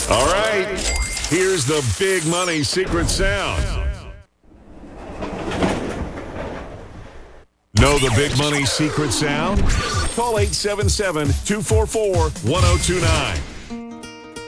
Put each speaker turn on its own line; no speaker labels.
All right, here's the Big Money Secret Sound. Know the Big Money Secret Sound? Call 877-244-1029.